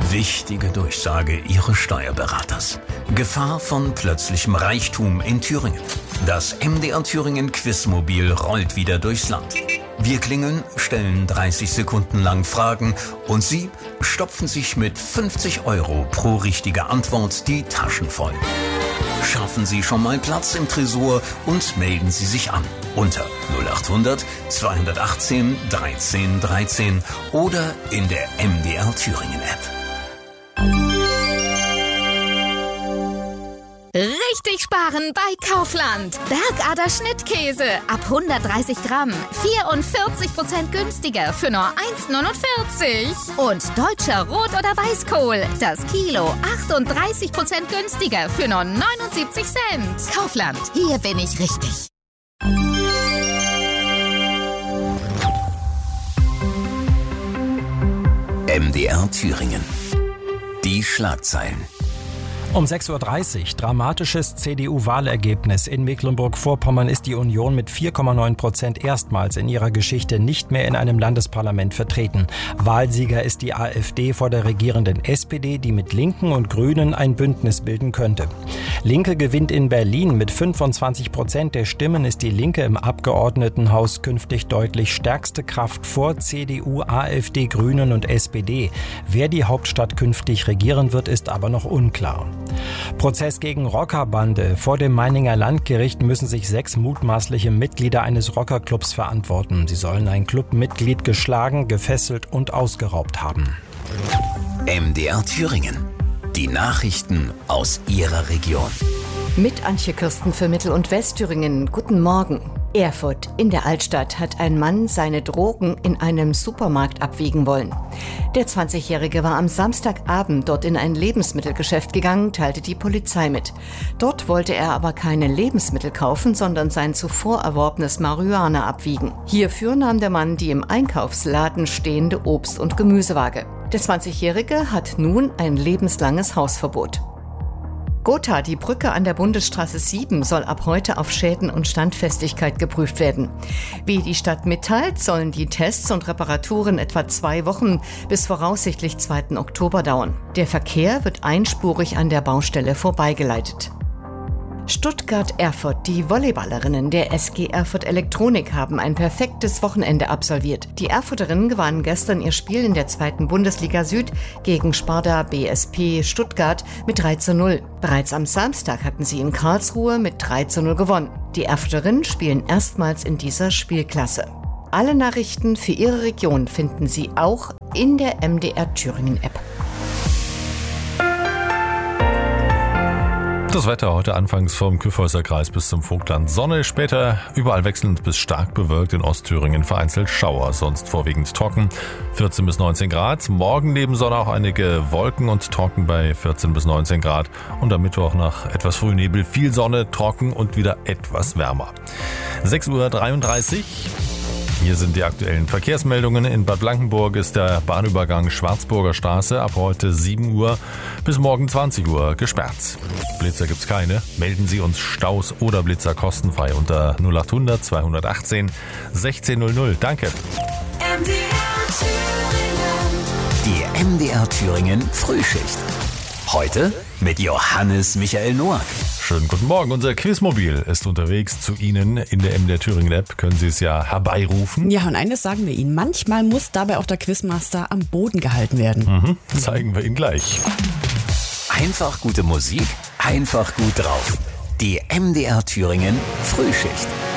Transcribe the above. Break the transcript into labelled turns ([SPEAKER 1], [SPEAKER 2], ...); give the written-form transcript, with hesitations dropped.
[SPEAKER 1] Wichtige Durchsage Ihres Steuerberaters. Gefahr von plötzlichem Reichtum in Thüringen. Das MDR Thüringen Quizmobil rollt wieder durchs Land. Wir klingeln, stellen 30 Sekunden lang Fragen und Sie stopfen sich mit 50 € pro richtige Antwort die Taschen voll. Schaffen Sie schon mal Platz im Tresor und melden Sie sich an unter 0800 218 13 13 oder in der MDR Thüringen App.
[SPEAKER 2] Richtig sparen bei Kaufland. Bergader Schnittkäse ab 130 Gramm. 44% günstiger für nur 1,49. Und deutscher Rot- oder Weißkohl. Das Kilo 38% günstiger für nur 79 Cent. Kaufland, hier bin ich richtig.
[SPEAKER 1] MDR Thüringen. Die Schlagzeilen.
[SPEAKER 3] Um 6:30 Uhr, dramatisches CDU-Wahlergebnis. In Mecklenburg-Vorpommern ist die Union mit 4,9% erstmals in ihrer Geschichte nicht mehr in einem Landesparlament vertreten. Wahlsieger ist die AfD vor der regierenden SPD, die mit Linken und Grünen ein Bündnis bilden könnte. Linke gewinnt in Berlin. Mit 25% der Stimmen ist die Linke im Abgeordnetenhaus künftig deutlich stärkste Kraft vor CDU, AfD, Grünen und SPD. Wer die Hauptstadt künftig regieren wird, ist aber noch unklar. Prozess gegen Rockerbande. Vor dem Meininger Landgericht müssen sich 6 mutmaßliche Mitglieder eines Rockerclubs verantworten. Sie sollen ein Clubmitglied geschlagen, gefesselt und ausgeraubt haben.
[SPEAKER 1] MDR Thüringen. Die Nachrichten aus Ihrer Region.
[SPEAKER 4] Mit Antje Kirsten für Mittel- und Westthüringen. Guten Morgen. Erfurt in der Altstadt hat ein Mann seine Drogen in einem Supermarkt abwiegen wollen. Der 20-Jährige war am Samstagabend dort in ein Lebensmittelgeschäft gegangen, teilte die Polizei mit. Dort wollte er aber keine Lebensmittel kaufen, sondern sein zuvor erworbenes Marihuana abwiegen. Hierfür nahm der Mann die im Einkaufsladen stehende Obst- und Gemüsewaage. Der 20-Jährige hat nun ein lebenslanges Hausverbot. Gotha, die Brücke an der Bundesstraße 7, soll ab heute auf Schäden und Standfestigkeit geprüft werden. Wie die Stadt mitteilt, sollen die Tests und Reparaturen etwa 2 Wochen bis voraussichtlich 2. Oktober dauern. Der Verkehr wird einspurig an der Baustelle vorbeigeleitet. Stuttgart-Erfurt. Die Volleyballerinnen der SG Erfurt Elektronik haben ein perfektes Wochenende absolviert. Die Erfurterinnen gewannen gestern ihr Spiel in der 2. Bundesliga Süd gegen Sparta BSP Stuttgart mit 3:0. Bereits am Samstag hatten sie in Karlsruhe mit 3:0 gewonnen. Die Erfurterinnen spielen erstmals in dieser Spielklasse. Alle Nachrichten für Ihre Region finden Sie auch in der MDR Thüringen App.
[SPEAKER 5] Das Wetter heute anfangs vom Kyffhäuser Kreis bis zum Vogtland. Sonne, später überall wechselnd bis stark bewölkt, in Ostthüringen vereinzelt Schauer, sonst vorwiegend trocken, 14 bis 19 Grad. Morgen neben Sonne auch einige Wolken und trocken bei 14 bis 19 Grad. Und am Mittwoch nach etwas Frühnebel viel Sonne, trocken und wieder etwas wärmer. 6:33 Uhr. Hier sind die aktuellen Verkehrsmeldungen. In Bad Blankenburg ist der Bahnübergang Schwarzburger Straße ab heute 7 Uhr bis morgen 20 Uhr gesperrt. Blitzer gibt's keine. Melden Sie uns Staus oder Blitzer kostenfrei unter 0800 218 1600. Danke.
[SPEAKER 1] Die MDR Thüringen Frühschicht. Heute mit Johannes Michael Noack.
[SPEAKER 5] Schönen guten Morgen. Unser Quizmobil ist unterwegs zu Ihnen. In der MDR Thüringen App können Sie es ja herbeirufen.
[SPEAKER 6] Ja, und eines sagen wir Ihnen. Manchmal muss dabei auch der Quizmaster am Boden gehalten werden.
[SPEAKER 5] Zeigen wir Ihnen gleich.
[SPEAKER 1] Einfach gute Musik, einfach gut drauf. Die MDR Thüringen Frühschicht.